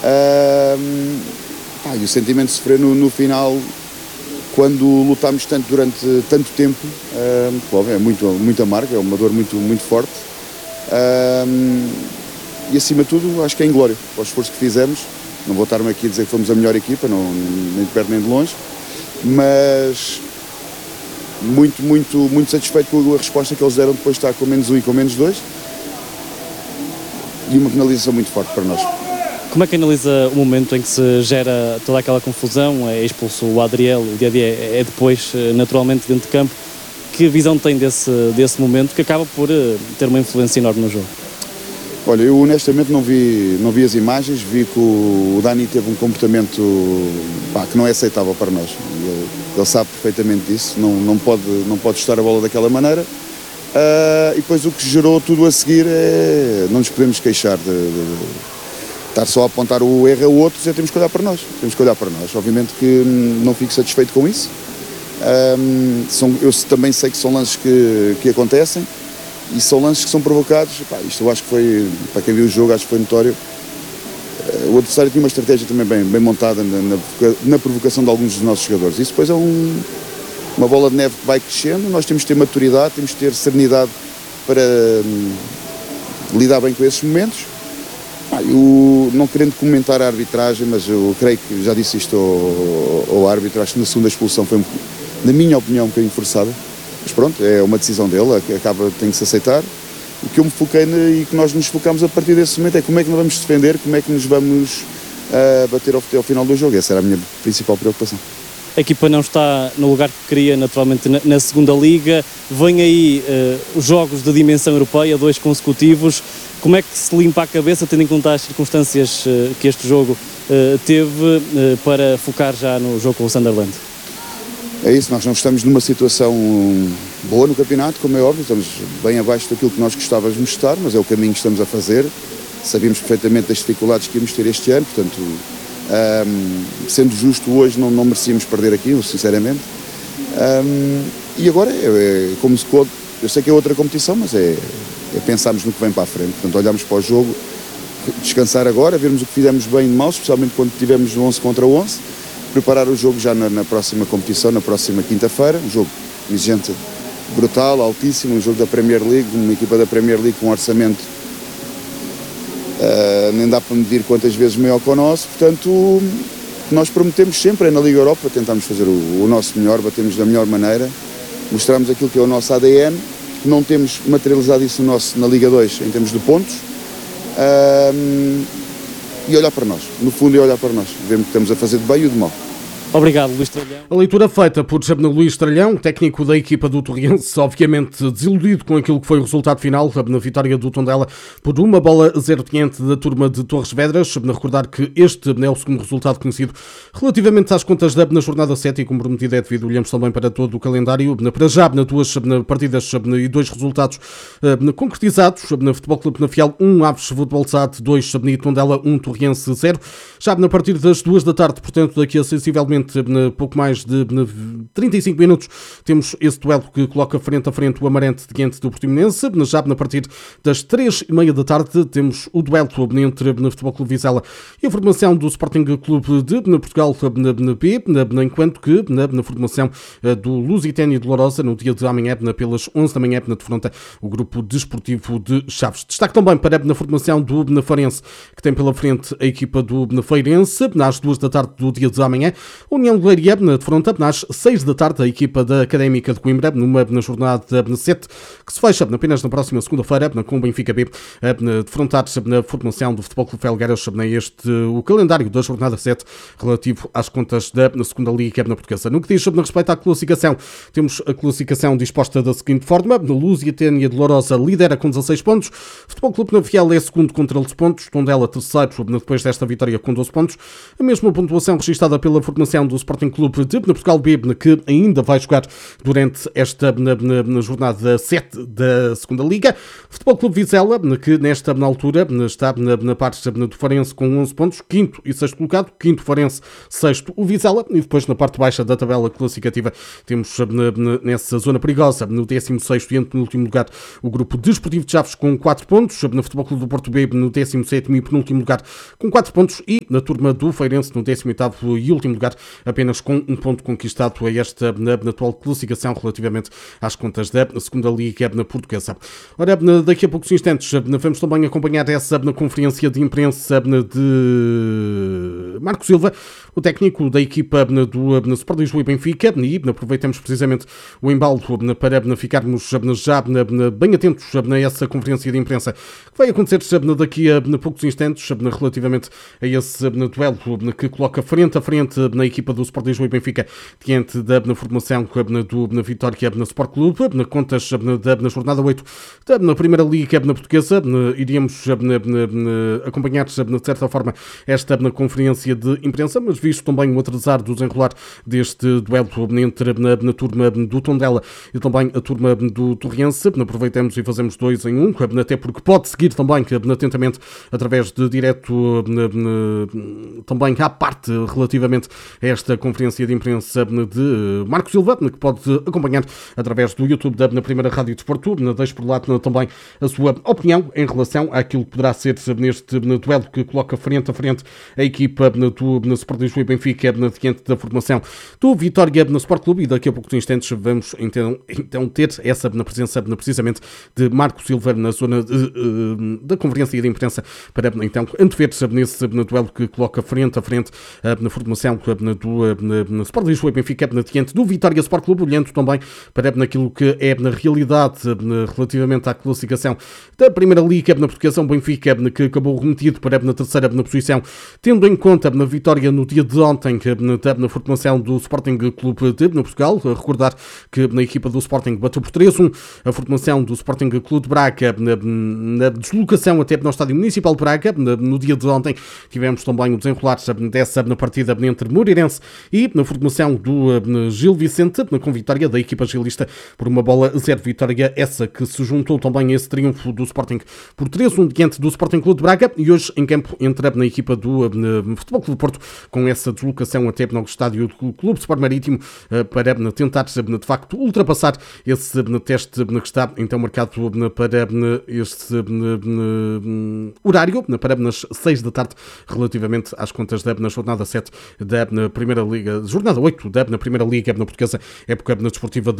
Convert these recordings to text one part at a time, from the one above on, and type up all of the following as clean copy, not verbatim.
E o sentimento de sofrer no final, quando lutámos tanto durante tanto tempo, é muito amargo, é uma dor muito, muito forte. E acima de tudo, acho que é inglório para o esforço que fizemos. Não vou estar-me aqui a dizer que fomos a melhor equipa, nem de perto nem de longe, mas muito, muito, muito satisfeito com a resposta que eles deram depois de estar com -1 e com -2, e uma penalização muito forte para nós. Como é que analisa o momento em que se gera toda aquela confusão? É expulso o Adriel, o Diadie é depois naturalmente dentro de campo. Que visão tem desse momento que acaba por ter uma influência enorme no jogo? Olha, eu honestamente não vi as imagens, vi que o Dani teve um comportamento que não é aceitável para nós. Ele sabe perfeitamente disso, não pode estar a bola daquela maneira. E depois o que gerou tudo a seguir não nos podemos queixar de estar só a apontar o erro a outros, temos que olhar para nós. Obviamente que não fico satisfeito com isso. Eu também sei que são lances que acontecem e são lances que são provocados. Isto eu acho que foi, para quem viu o jogo, acho que foi notório. O adversário tinha uma estratégia também bem montada na provocação de alguns dos nossos jogadores. Isso depois é uma bola de neve que vai crescendo. Nós temos que ter maturidade, temos que ter serenidade para lidar bem com esses momentos. Eu, não querendo comentar a arbitragem, mas eu creio que já disse isto ao árbitro, acho que na segunda expulsão foi, na minha opinião, um bocadinho forçada. Mas pronto, é uma decisão dele, tem que se aceitar. O que eu me foquei e que nós nos focámos a partir desse momento é como é que nós vamos defender, como é que nos vamos bater ao final do jogo. Essa era a minha principal preocupação. A equipa não está no lugar que queria, naturalmente, na segunda liga. Vêm aí os jogos de dimensão europeia, 2 consecutivos. Como é que se limpa a cabeça, tendo em conta as circunstâncias que este jogo teve, para focar já no jogo com o Sunderland? É isso, nós não estamos numa situação boa no campeonato, como é óbvio, estamos bem abaixo daquilo que nós gostávamos de estar, mas é o caminho que estamos a fazer. Sabíamos perfeitamente das dificuldades que íamos ter este ano, portanto, sendo justo, hoje não merecíamos perder aquilo, sinceramente. E agora, como se pode, eu sei que é outra competição, mas é pensarmos no que vem para a frente, portanto, olharmos para o jogo, descansar agora, vermos o que fizemos bem e mal, especialmente quando tivemos 11 contra 11, preparar o jogo já na próxima competição, na próxima quinta-feira, um jogo exigente, brutal, altíssimo, um jogo da Premier League, uma equipa da Premier League com um orçamento nem dá para medir quantas vezes maior que o nosso, portanto, nós prometemos sempre, na Liga Europa, tentamos fazer o nosso melhor, batemos da melhor maneira, mostramos aquilo que é o nosso ADN, não temos materializado isso na Liga 2 em termos de pontos, e olhar para nós, no fundo é olhar para nós, vemos que estamos a fazer de bem e o de mal. Obrigado, Luís Tralhão. A leitura feita por Luís Tralhão, técnico da equipa do Torriense, obviamente desiludido com aquilo que foi o resultado final na vitória do Tondela por 1-0 diante da turma de Torres Vedras. Recordar que este é o segundo resultado conhecido relativamente às contas na jornada 7 e, como prometido, é devido, olhamos também para todo o calendário. Para já, 2 partidas e 2 resultados concretizados. Futebol Clube Penafiel 1, Aves Futebol SAD 2, Tondela 1, Torriense 0. Já a partir das 2 da tarde, portanto, daqui a sensivelmente pouco mais de 35 minutos, temos esse duelo que coloca frente a frente o Amarante diante do Portimonense. Já a partir das 3h30 da tarde temos o duelo entre o Futebol Clube Vizela e a formação do Sporting Clube de Portugal B, enquanto que na formação do Lusitânia de Lourosa, no dia de amanhã, pelas 11 da manhã, defronta o grupo desportivo de Chaves. Destaque também para na formação do Farense, que tem pela frente a equipa do Feirense, às 2 da tarde do dia de amanhã. União de Leiria defronta às 6 da tarde a equipa da Académica de Coimbra, na jornada 7, que se fecha apenas na próxima segunda-feira, com o Benfica B defrontar na formação do Futebol Clube Felgueiras, o calendário da jornada 7 relativo às contas da segunda Liga Portuguesa. No que diz respeito à classificação, temos a classificação disposta da seguinte forma: Lusitânia de Lourosa lidera com 16 pontos, Futebol Clube Penafiel é segundo com 13 pontos, Tondela terceiro depois desta vitória com 12 pontos, a mesma pontuação registada pela formação formação do Sporting Clube de Portugal B, que ainda vai jogar durante esta na jornada 7 da segunda Liga. Futebol Clube Vizela, que nesta altura está na parte do Farense com 11 pontos, quinto e sexto colocado, quinto Farense, sexto o Vizela, e depois na parte baixa da tabela classificativa temos nessa zona perigosa, no 16º e penúltimo lugar, o grupo Desportivo de Chaves com 4 pontos, no Futebol Clube do Porto B no 17º e penúltimo lugar com 4 pontos, e na turma do Feirense no 18º e último lugar apenas com um ponto conquistado a esta na atual classificação relativamente às contas da segunda Liga portuguesa. Ora, daqui a poucos instantes vamos também acompanhar essa conferência de imprensa de Marco Silva, o técnico da equipa do Sport Lisboa e Benfica, e aproveitamos precisamente o embalo para ficarmos já bem atentos a essa conferência de imprensa que vai acontecer daqui a poucos instantes relativamente a esse duelo que coloca frente a frente na equipa do Sport Lisboa e Benfica diante da formação do Vitória na Sport Clube, na contas na jornada 8 na Primeira Liga portuguesa. Iríamos acompanhar de certa forma esta conferência de imprensa, mas visto também o atrasar do desenrolar deste duelo entre a turma do Tondela e também a turma do Torriense, aproveitamos e fazemos 2 em 1, até porque pode seguir também atentamente através de direto também à parte relativamente a esta conferência de imprensa de Marco Silva, que pode acompanhar através do YouTube da Primeira Rádio Desporto. Deixo por lá também a sua opinião em relação àquilo que poderá ser neste duelo que coloca frente a frente a equipa do Sport Lisboa e Benfica diante da formação do Vitória no Sport Clube, e daqui a poucos instantes vamos então ter essa presença precisamente de Marco Silva na zona da conferência de imprensa para então antever nesse duelo que coloca frente a frente na formação do Sport Lisboa e Benfica diante do Vitória Sport Clube, olhando também para naquilo que é na realidade relativamente à classificação da Primeira Liga portuguesa, um Benfica que acabou remetido para na terceira posição, tendo em conta na vitória no dia de ontem na formação do Sporting Clube de Portugal. Recordar que na equipa do Sporting bateu por 3-1 a formação do Sporting Clube de Braga na deslocação até no Estádio Municipal de Braga. No dia de ontem tivemos também o desenrolar dessa partida entre Moreirense e na formação do Gil Vicente, com vitória da equipa gilista por uma bola 0, vitória essa que se juntou também a esse triunfo do Sporting por 3-1 diante do Sporting Clube de Braga, e hoje em campo entra na equipa do Futebol Clube do Porto com essa deslocação até no estádio do Clube Sport Marítimo para tentar de facto ultrapassar esse teste que está então marcado para este horário para nas 6 da tarde relativamente às contas na jornada 7 da Primeira Liga, jornada 8 da Primeira Liga portuguesa, época desportiva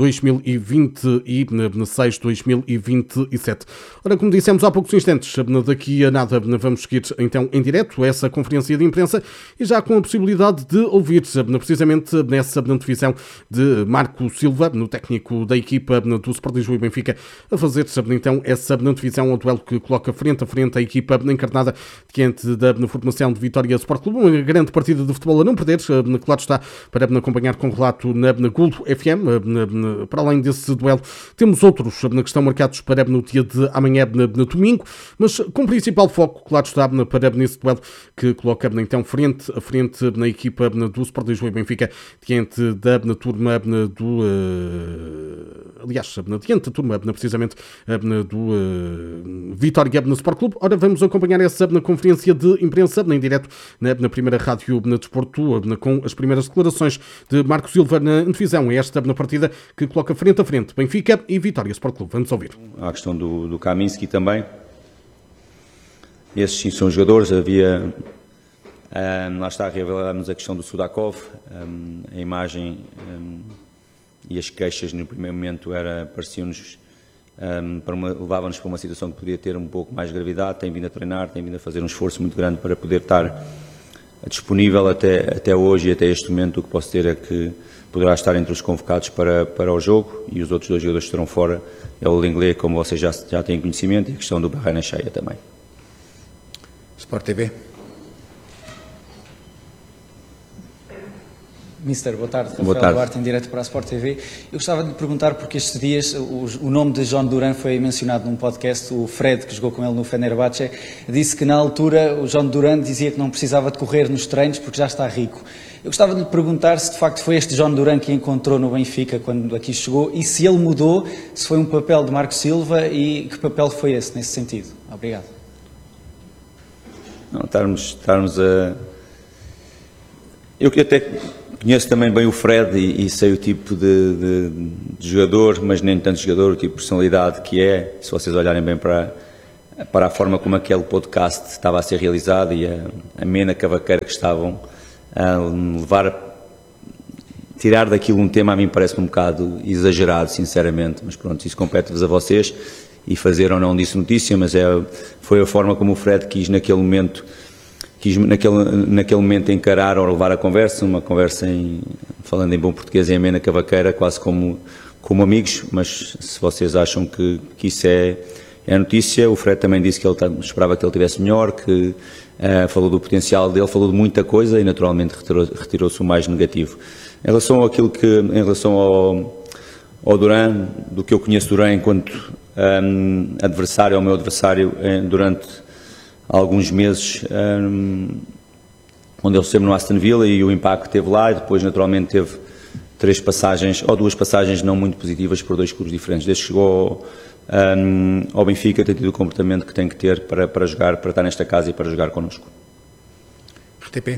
2026-2027. Ora, como dissemos há poucos instantes, daqui a nada vamos seguir então em direto essa conferência de imprensa, e já com a possibilidade de ouvir precisamente nessa divisão de Marco Silva, no técnico da equipa do Sport Lisboa e Benfica, a fazer então essa divisão ao duelo que coloca frente a frente a equipa encarnada diante da formação de Vitória Sport Clube. Uma grande partida de futebol a não perder, claro está, para acompanhar com relato na Golo FM. Para além desse duelo, temos outros que estão marcados para no dia de amanhã, no domingo, mas com principal foco, claro está, para nesse duelo que coloca então frente a frente na equipa do Sport Lisboa e Benfica diante da turma do diante da turma precisamente do Vitória no Sport Clube. Ora, vamos acompanhar essa conferência de imprensa em direto na Primeira Rádio Desporto, com as primeiras declarações de Marco Silva na divisão esta na partida que coloca frente a frente Benfica e Vitória Sport Clube. Vamos ouvir. Há a questão do Kaminski também. Esses sim são jogadores. Havia, lá está, revelámos a questão do Sudakov, a imagem e as queixas no primeiro momento pareciam-nos, levavam-nos para uma situação que podia ter um pouco mais de gravidade. Tem vindo a treinar, tem vindo a fazer um esforço muito grande para poder estar disponível até hoje, e até este momento o que posso ter é que poderá estar entre os convocados para o jogo, e os outros 2 jogadores que estarão fora é o Lenglet, como vocês já têm conhecimento, e a questão do Barreira Cheia também. Sport TV. Mister, boa tarde. Boa Rafael tarde. Duarte, em direto para a Sport TV. Eu gostava de lhe perguntar, porque estes dias o nome de John Duran foi mencionado num podcast. O Fred, que jogou com ele no Fenerbahçe, disse que na altura o John Duran dizia que não precisava de correr nos treinos porque já está rico. Eu gostava de lhe perguntar se de facto foi este John Duran que encontrou no Benfica quando aqui chegou e se ele mudou, se foi um papel de Marco Silva e que papel foi esse nesse sentido. Obrigado. Não, estarmos a... Eu que até conheço também bem o Fred e sei o tipo de jogador, mas nem tanto jogador, o tipo de personalidade que é. Se vocês olharem bem para a forma como aquele podcast estava a ser realizado e a amena cavaqueira que estavam a tirar daquilo um tema, a mim parece um bocado exagerado, sinceramente, mas pronto, isso compete-vos a vocês e fazer ou não disso notícia, mas foi a forma como o Fred quis naquele momento encarar ou levar a conversa, uma conversa falando em bom português, em amena cavaqueira, quase como amigos, mas se vocês acham que isso é notícia, o Fred também disse que ele esperava que ele estivesse melhor, que falou do potencial dele, falou de muita coisa e naturalmente retirou-se o mais negativo. Em relação ao Duran, do que eu conheço Duran enquanto adversário, ao meu adversário durante alguns meses, onde ele esteve no Aston Villa e o impacto que teve lá, e depois naturalmente teve 3 passagens, ou 2 passagens não muito positivas por 2 clubes diferentes. Desde que chegou ao Benfica tem tido o comportamento que tem que ter para jogar, para estar nesta casa e para jogar connosco. RTP.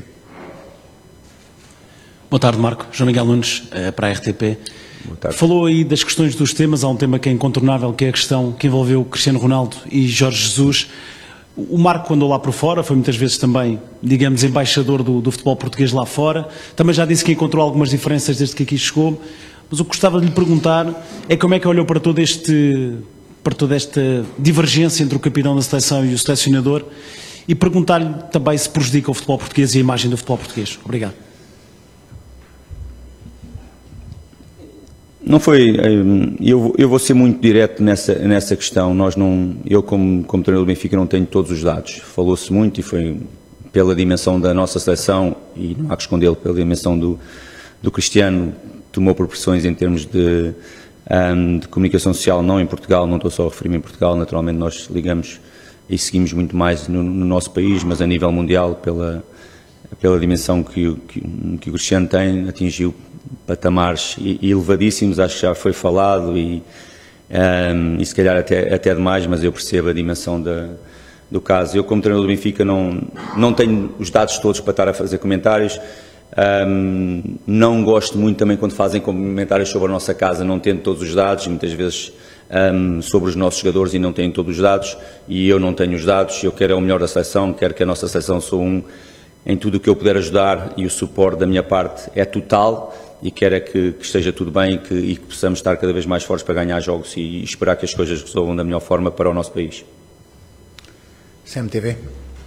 Boa tarde, Marco. João Miguel Nunes, para a RTP. Boa tarde. Falou aí das questões dos temas, há um tema que é incontornável, que é a questão que envolveu Cristiano Ronaldo e Jorge Jesus. O Marco, quando andou lá por fora, foi muitas vezes também, digamos, embaixador do futebol português lá fora. Também já disse que encontrou algumas diferenças desde que aqui chegou. Mas o que gostava de lhe perguntar é como é que olhou para toda esta divergência entre o capitão da seleção e o selecionador e perguntar-lhe também se prejudica o futebol português e a imagem do futebol português. Obrigado. Não foi, eu vou ser muito direto nessa questão. Eu como treinador do Benfica não tenho todos os dados. Falou-se muito e foi pela dimensão da nossa seleção, e não há que escondê-lo, pela dimensão do Cristiano, tomou proporções em termos de comunicação social, não em Portugal, não estou só a referir-me em Portugal, naturalmente nós ligamos e seguimos muito mais no nosso país, mas a nível mundial, pela dimensão que o Cristiano tem, atingiu patamares elevadíssimos, acho que já foi falado e se calhar até demais, mas eu percebo a dimensão do caso. Eu como treinador do Benfica não tenho os dados todos para estar a fazer comentários, não gosto muito também quando fazem comentários sobre a nossa casa, não tendo todos os dados, muitas vezes sobre os nossos jogadores e não têm todos os dados, e eu não tenho os dados, eu quero o melhor da seleção, quero que a nossa seleção sou em tudo o que eu puder ajudar, e o suporte da minha parte é total, e quero que esteja tudo bem e que possamos estar cada vez mais fortes para ganhar jogos e esperar que as coisas resolvam da melhor forma para o nosso país. CMTV.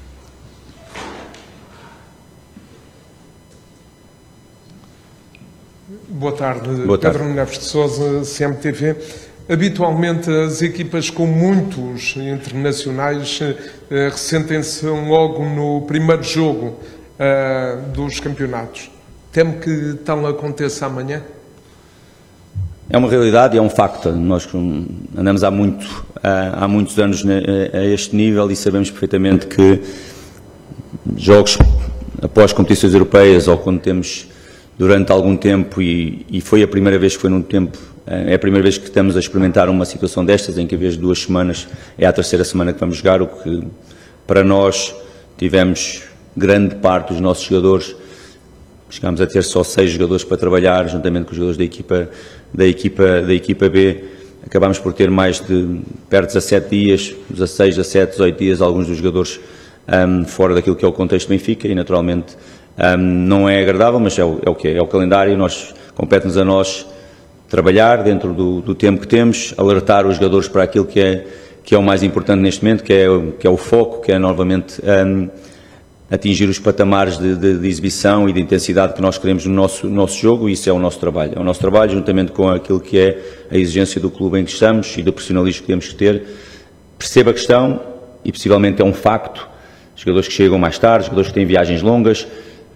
Boa tarde, Boa tarde. Pedro Neves de Sousa, CMTV. Habitualmente as equipas com muitos internacionais ressentem-se logo no primeiro jogo dos campeonatos. Temo que tal aconteça amanhã? É uma realidade e é um facto. Nós andamos há muitos anos a este nível e sabemos perfeitamente que jogos após competições europeias ou quando temos durante algum tempo, e foi a primeira vez que foi num tempo, é a primeira vez que estamos a experimentar uma situação destas, em que em vez de 2 semanas é a 3ª semana que vamos jogar, o que para nós tivemos grande parte dos nossos jogadores, chegámos a ter só 6 jogadores para trabalhar, juntamente com os jogadores da equipa B, acabámos por ter mais de perto de 17 dias, 16, 17, 18 dias, alguns dos jogadores fora daquilo que é o contexto do Benfica, e naturalmente não é agradável, mas é o que é, é o calendário. Compete-nos a nós trabalhar dentro do tempo que temos, alertar os jogadores para aquilo que é o mais importante neste momento, que é o foco, que é novamente atingir os patamares de exibição e de intensidade que nós queremos no nosso jogo, e isso é o nosso trabalho. É o nosso trabalho, juntamente com aquilo que é a exigência do clube em que estamos e do profissionalismo que temos que ter. Perceba a questão, e possivelmente é um facto, jogadores que chegam mais tarde, jogadores que têm viagens longas,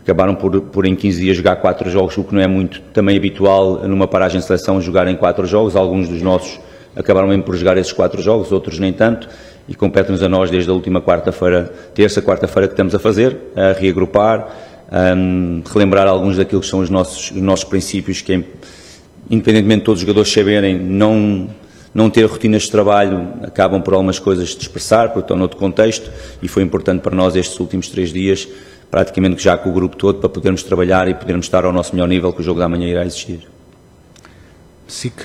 acabaram por em 15 dias jogar 4 jogos, o que não é muito também habitual numa paragem de seleção jogar em 4 jogos. Alguns dos nossos acabaram mesmo por jogar esses 4 jogos, outros nem tanto, e compete-nos a nós desde a última terça, quarta-feira que estamos a fazer, a reagrupar, relembrar alguns daquilo que são os nossos princípios, que é, independentemente de todos os jogadores saberem, não ter rotinas de trabalho, acabam por algumas coisas de dispersar, porque estão noutro contexto, e foi importante para nós estes últimos 3 dias, praticamente já com o grupo todo, para podermos trabalhar e podermos estar ao nosso melhor nível, que o jogo da manhã irá existir. SIC.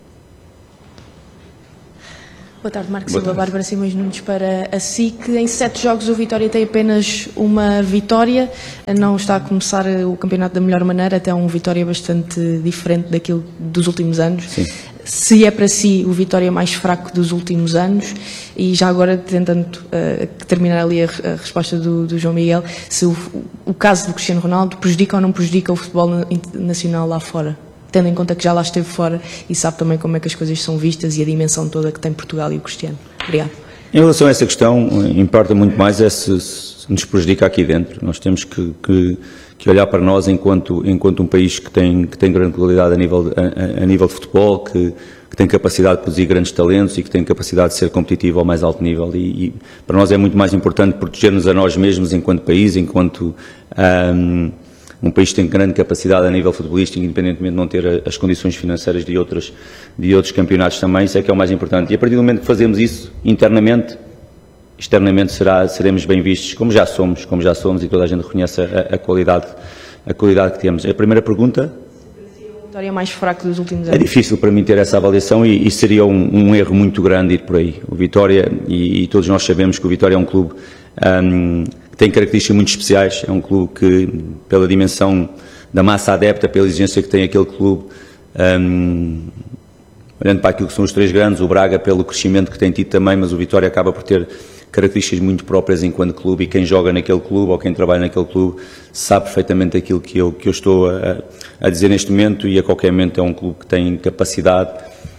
Boa tarde, Marcos Silva, Bárbara Simões Nunes para a SIC. Em 7 jogos o Vitória tem apenas uma vitória, não está a começar o campeonato da melhor maneira, até um Vitória bastante diferente daquilo dos últimos anos. Sim. Se é para si o Vitória mais fraco dos últimos anos, e já agora tentando terminar ali a resposta do João Miguel, se o caso do Cristiano Ronaldo prejudica ou não prejudica o futebol nacional lá fora? Tendo em conta que já lá esteve fora e sabe também como é que as coisas são vistas e a dimensão toda que tem Portugal e o Cristiano. Obrigado. Em relação a essa questão, importa muito mais se nos prejudica aqui dentro. Nós temos que olhar para nós enquanto um país que tem grande qualidade a nível de futebol, que tem capacidade de produzir grandes talentos e que tem capacidade de ser competitivo ao mais alto nível. E para nós é muito mais importante proteger-nos a nós mesmos enquanto país, enquanto um país que tem grande capacidade a nível futebolístico, independentemente de não ter as condições financeiras de outros campeonatos também, isso é que é o mais importante. E a partir do momento que fazemos isso internamente, externamente seremos bem vistos, como já somos, e toda a gente reconhece a qualidade que temos. A primeira pergunta? A vitória mais fraca dos últimos anos. É difícil para mim ter essa avaliação e seria um erro muito grande ir por aí. O Vitória, e todos nós sabemos que o Vitória é um clube que tem características muito especiais, é um clube que, pela dimensão da massa adepta, pela exigência que tem aquele clube, olhando para aquilo que são os 3 grandes, o Braga pelo crescimento que tem tido também, mas o Vitória acaba por ter características muito próprias enquanto clube, e quem joga naquele clube ou quem trabalha naquele clube sabe perfeitamente aquilo que eu estou a dizer neste momento, e a qualquer momento é um clube que tem capacidade,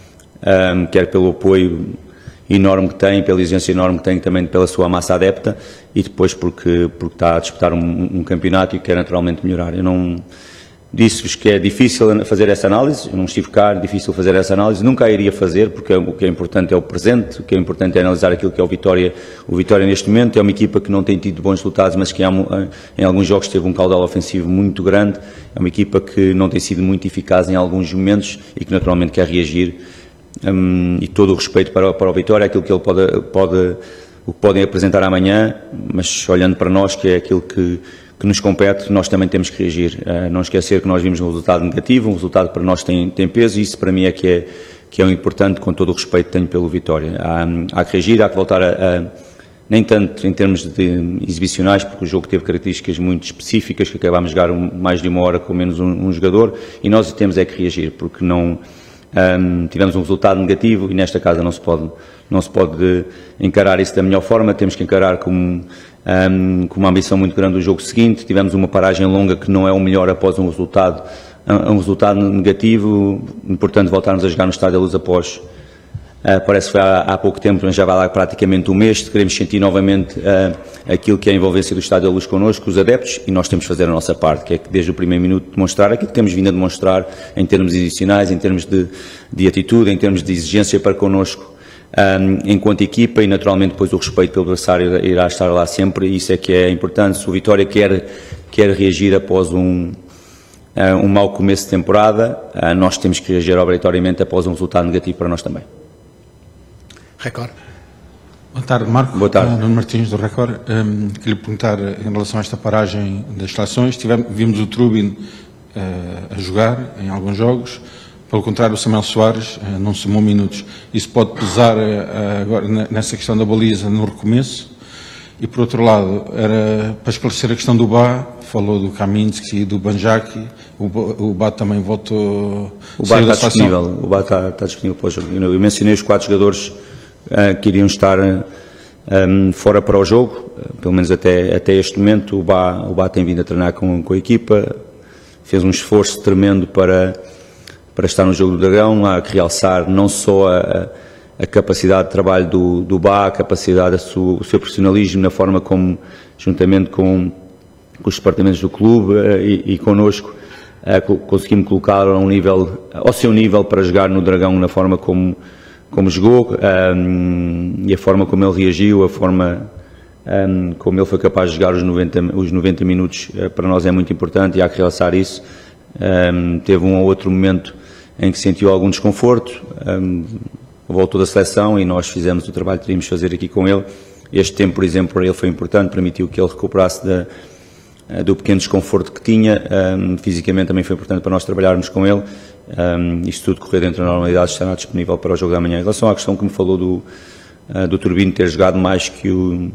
quer pelo apoio enorme que tem, pela exigência enorme que tem também pela sua massa adepta, e depois porque está a disputar um campeonato e quer naturalmente melhorar. Eu não disse-vos que é difícil fazer essa análise, eu não estive cá, é difícil fazer essa análise, nunca a iria fazer, porque o que é importante é o presente, o que é importante é analisar aquilo que é o Vitória. O Vitória neste momento é uma equipa que não tem tido bons resultados, mas que em alguns jogos teve um caudal ofensivo muito grande, é uma equipa que não tem sido muito eficaz em alguns momentos e que naturalmente quer reagir, e todo o respeito para o Vitória, aquilo que ele o que podem apresentar amanhã, mas olhando para nós, que é aquilo que nos compete, nós também temos que reagir. Não esquecer que nós vimos um resultado negativo, um resultado para nós tem peso, e isso para mim é que é o importante, com todo o respeito que tenho pelo Vitória. Há que reagir, há que voltar nem tanto em termos de exibicionais, porque o jogo teve características muito específicas, que acabámos de jogar mais de 1 hora com menos um jogador, e nós temos é que reagir, porque não tivemos um resultado negativo e nesta casa não se pode encarar isso da melhor forma. Temos que encarar com uma ambição muito grande o jogo seguinte. Tivemos uma paragem longa que não é o melhor após um resultado negativo, importante voltarmos a jogar no Estádio da Luz após, parece que foi há pouco tempo, mas já vai lá praticamente um mês. Queremos sentir novamente aquilo que é a envolvência do Estádio da Luz connosco, os adeptos, e nós temos que fazer a nossa parte, que é que desde o primeiro minuto demonstrar aquilo que temos vindo a demonstrar em termos adicionais, em termos de atitude, em termos de exigência para connosco enquanto equipa, e naturalmente depois o respeito pelo adversário irá estar lá sempre, e isso é que é importante. Se o Vitória quer reagir após um mau começo de temporada, nós temos que reagir obrigatoriamente após um resultado negativo para nós também. Record. Boa tarde, Marco. Boa tarde. Nuno Martins, do Record. Queria perguntar em relação a esta paragem das seleções. Vimos o Trubin a jogar em alguns jogos. Pelo contrário, o Samuel Soares não somou minutos. Isso pode pesar agora nessa questão da baliza no recomeço. E, por outro lado, era para esclarecer a questão do Bá, falou do Kaminski e do Banjaki. O Bá também voltou... O Bá está disponível. O Bá está disponível para o jogo. Eu mencionei os 4 jogadores que iriam estar fora para o jogo, pelo menos até este momento. O Bá tem vindo a treinar com a equipa, fez um esforço tremendo para estar no jogo do Dragão. Há que realçar não só a capacidade de trabalho do Bá, a capacidade, o seu profissionalismo na forma como, juntamente com os departamentos do clube e connosco, conseguimos colocá-lo ao seu nível para jogar no Dragão na forma como jogou, e a forma como ele reagiu, a forma como ele foi capaz de jogar os 90 minutos, para nós é muito importante e há que realçar isso. Teve um ou outro momento em que sentiu algum desconforto, voltou da seleção e nós fizemos o trabalho que teríamos de fazer aqui com ele. Este tempo, por exemplo, para ele foi importante, permitiu que ele recuperasse do pequeno desconforto que tinha. Fisicamente também foi importante para nós trabalharmos com ele. Isto tudo correr dentro da normalidade, estará disponível para o jogo da manhã. Em relação à questão que me falou do Turbino ter jogado mais que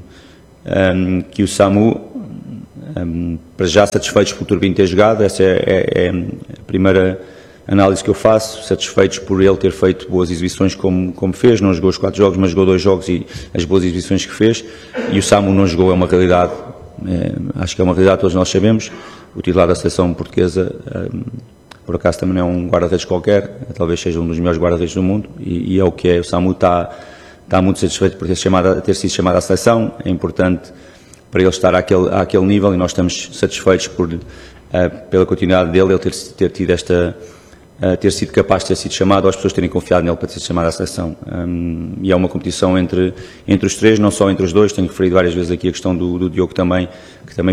o Samu, para já satisfeitos por o Turbino ter jogado, essa é a primeira análise que eu faço, satisfeitos por ele ter feito boas exibições como fez, não jogou os 4 jogos, mas jogou 2 jogos e as boas exibições que fez, e o Samu não jogou, é uma realidade, acho que é uma realidade, todos nós sabemos. O titular da seleção portuguesa, por acaso também não é um guarda-redes qualquer, talvez seja um dos melhores guarda-redes do mundo, e é o que é. O Samu está muito satisfeito por ter sido chamado à seleção, é importante para ele estar àquele nível, e nós estamos satisfeitos pela continuidade dele, ele ter tido ter sido capaz de ter sido chamado, ou as pessoas terem confiado nele para ter sido chamado à seleção. E é uma competição entre os três, não só entre os dois. Tenho referido várias vezes aqui a questão do Diogo também, que também